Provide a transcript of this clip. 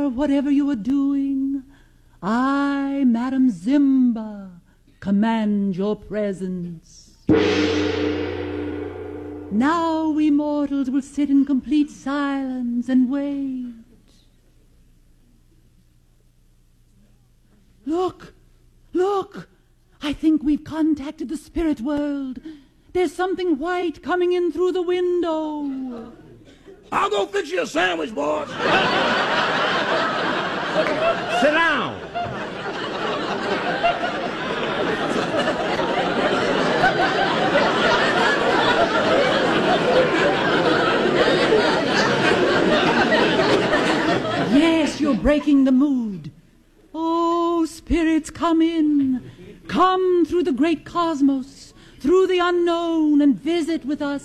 whatever you are doing, I, Madam Zimba, command your presence. Now we mortals will sit in complete silence and wait. Look! Look! I think we've contacted the spirit world. There's something white coming in through the window. I'll go fix you a sandwich, boss. Sit down. Yes, you're breaking the mood. Oh, spirits, come in. Come through the great cosmos, through the unknown, and visit with us.